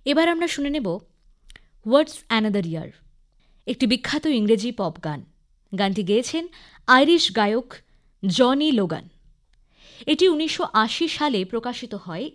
এবার আমরা শুনে নেব হোয়াটস অ্যানাদার ইয়ার, একটি বিখ্যাত ইংরেজি পপ গান। গানটি গেয়েছেন আইরিশ গায়ক জনি লোগান। এটি 1980 সালে প্রকাশিত হয়